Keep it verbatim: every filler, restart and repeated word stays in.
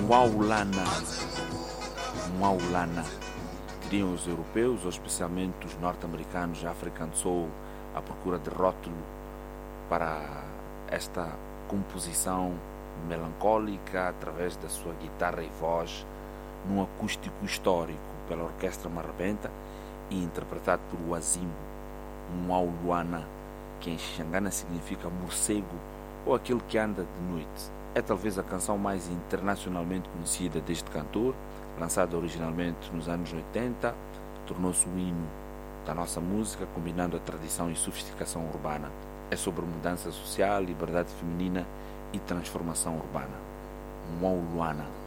Mwaulana. Mwaulana. Diriam os europeus, ou especialmente os norte-americanos African Soul, à procura de rótulo para esta composição melancólica através da sua guitarra e voz, num acústico histórico pela Orquestra Marrabenta e interpretado por Wazimbo, Mwaulana, que em Xangana significa morcego ou aquele que anda de noite. É talvez a canção mais internacionalmente conhecida deste cantor, lançada originalmente nos anos oitenta, tornou-se o hino da nossa música, combinando a tradição e sofisticação urbana. É sobre mudança social, liberdade feminina e transformação urbana. Mwaulana.